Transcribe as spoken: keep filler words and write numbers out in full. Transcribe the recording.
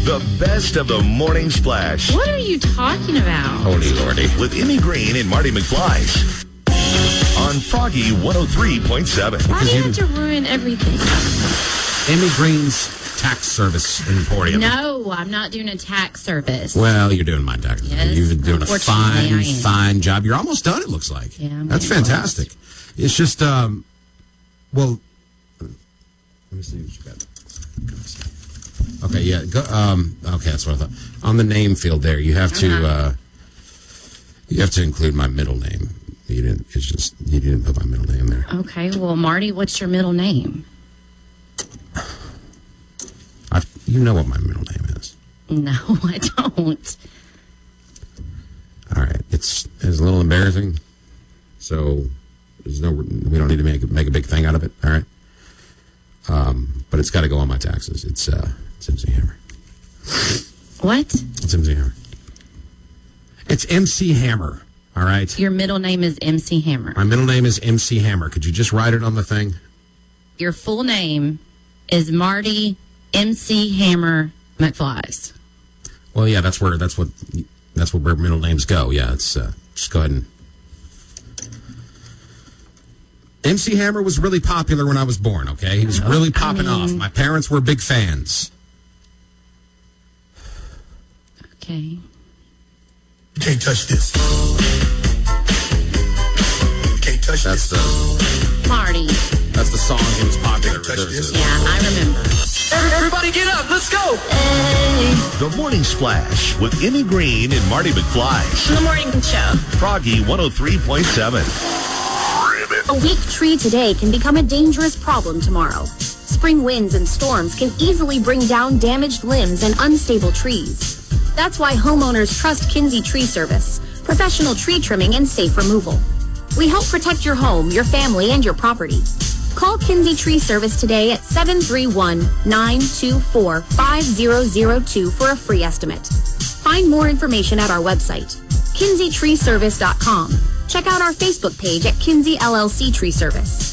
The best of the Morning Splash. What are you talking about? Holy lordy. With Emmy Green and Marty McFly. On Froggy one oh three point seven. Why do you have to ruin everything? Emmy Green's tax service emporium. No, I'm not doing a tax service. Well, you're doing my tax. Yes, You've been doing a fine, I am. fine job. You're almost done, it looks like. Yeah, I'm That's getting fantastic. It's just, um, well, let me see what you got. Okay, yeah. Go, um, okay, that's what I thought. On the name field there, you have to, Uh-huh. uh, you have to include my middle name. You didn't. It's just you didn't put my middle name there. Okay, well, Marty, what's your middle name? I, you know what my middle name is. No, I don't. All right, it's it's a little embarrassing, so there's no. We don't need to make make a big thing out of it. All right, um, but it's got to go on my taxes. It's uh, it's M C Hammer. What? It's M C Hammer. It's M C Hammer. All right. Your middle name is M C Hammer. My middle name is M C Hammer. Could you just write it on the thing? Your full name is Marty M C Hammer McFlies. Well, yeah, that's where that's what that's where middle names go. Yeah, it's uh, just go ahead and. M C Hammer was really popular when I was born. Okay, he was really popping I mean, off. My parents were big fans. Okay. You can't touch this. You can't touch That's this. the Marty. that's the song he was popular Touch with. this. Yeah, I remember. Everybody get up. Let's go. The Morning Splash with Emmy Green and Marty McFly. The morning show. Froggy one oh three point seven. A weak tree today can become a dangerous problem tomorrow. Spring winds and storms can easily bring down damaged limbs and unstable trees. That's why homeowners trust Kinsey Tree Service, professional tree trimming and safe removal. We help protect your home, your family, and your property. Call Kinsey Tree Service today at seven three one, nine two four, five zero zero two for a free estimate. Find more information at our website, kinsey tree service dot com. Check out our Facebook page at Kinsey L L C Tree Service.